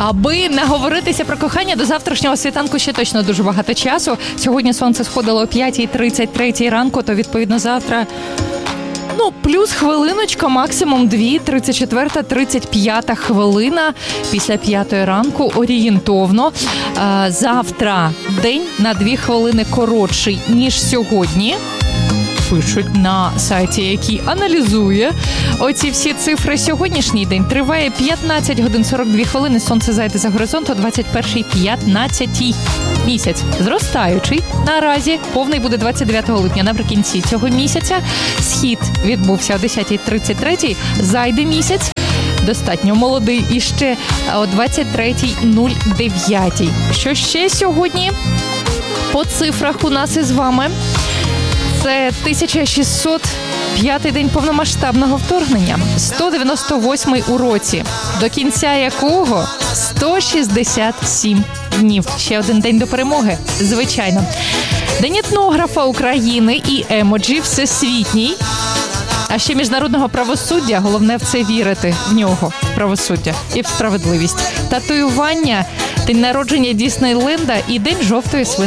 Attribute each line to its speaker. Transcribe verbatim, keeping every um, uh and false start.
Speaker 1: Аби наговоритися про кохання, до завтрашнього світанку ще точно дуже багато часу. Сьогодні сонце сходило о п'ятій тридцять три ранку, то відповідно завтра... Ну, плюс хвилиночка, максимум дві, тридцять четверта, тридцять п'ята хвилина після п'ятої ранку орієнтовно. А, завтра день на дві хвилини коротший, ніж сьогодні. Пишуть на сайті, який аналізує оці всі цифри. Сьогоднішній день триває п'ятнадцять годин сорок дві хвилини. Сонце зайде за горизонт о двадцять першій п'ятнадцятій. Місяць зростаючий. Наразі повний буде двадцять дев'ятого липня. Наприкінці цього місяця схід відбувся о десятій тридцять три. Зайде місяць. Достатньо молодий і ще о двадцять третій нуль дев'ять. Що ще сьогодні по цифрах у нас із вами? Це тисяча шістсот п'ятий день повномасштабного вторгнення, сто дев'яносто восьмий у році, до кінця якого сто шістдесят сім днів. Ще один день до перемоги, звичайно. День етнографа України і емоджі всесвітній. А ще міжнародного правосуддя, головне в це вірити, в нього, в правосуддя і в справедливість. Татуювання, день народження Діснейленда і день жовтої свинки.